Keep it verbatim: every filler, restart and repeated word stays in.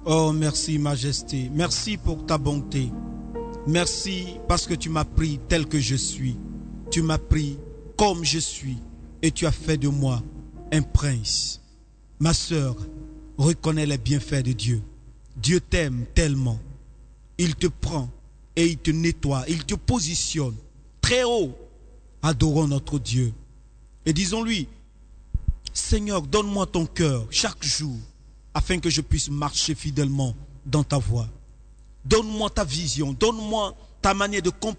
Oh, merci, Majesté. Merci pour ta bonté. Merci parce que tu m'as pris tel que je suis. Tu m'as pris comme je suis et tu as fait de moi un prince. Ma sœur, reconnais les bienfaits de Dieu. Dieu t'aime tellement. Il te prend et il te nettoie. Il te positionne très haut. Adorons notre Dieu. Et disons-lui, Seigneur, donne-moi ton cœur chaque jour afin que je puisse marcher fidèlement dans ta voie. Donne-moi ta vision, donne-moi ta manière de comprendre